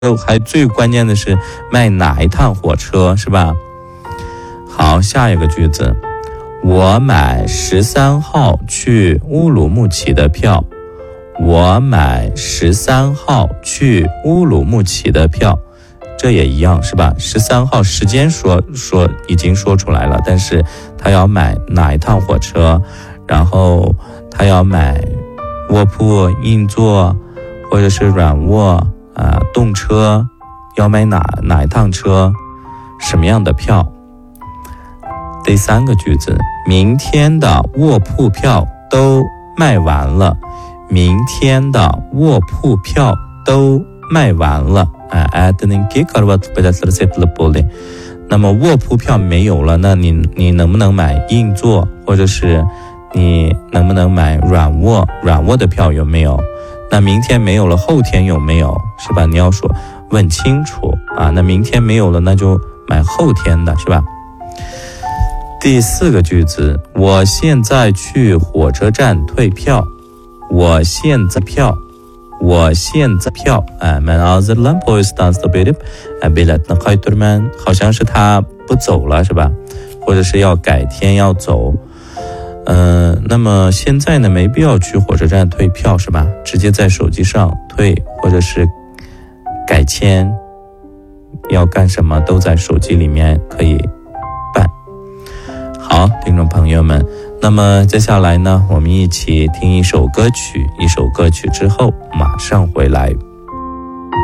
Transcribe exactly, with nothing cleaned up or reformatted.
还最关键的是买哪一趟火车，是吧？好，下一个句子，我买十三号去乌鲁木齐的票。我买十三号去乌鲁木齐的票，这也一样是吧？十三号时间说说已经说出来了，但是他要买哪一趟火车，然后他要买卧铺、硬座或者是软卧啊、呃、动车，要买哪哪一趟车，什么样的票？第三个句子，明天的卧铺票都卖完了。明天的卧铺票都卖完了。那么卧铺票没有了，那你你能不能买硬座，或者是你能不能买软卧？软卧的票有没有？那明天没有了，后天有没有？是吧？你要说问清楚啊。那明天没有了，那就买后天的，是吧？第四个句子，我现在去火车站退票。我现在票，我现在票，哎 ，men hazırlan poyizdan berip biletini qaytarman，好像是他不走了，是吧？或者是要改天要走，嗯、呃，那么现在呢，没必要去火车站退票，是吧？直接在手机上退，或者是改签，要干什么都在手机里面可以办。好，听众朋友们。那么接下来呢，我们一起听一首歌曲，一首歌曲之后马上回来。